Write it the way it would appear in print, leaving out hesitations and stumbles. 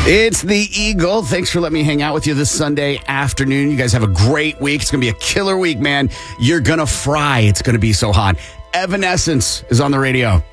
It's the Eagle. Thanks for letting me hang out with you this Sunday afternoon. You guys have a great week. It's going to be a killer week, man. You're going to fry. It's going to be so hot. Evanescence is on the radio.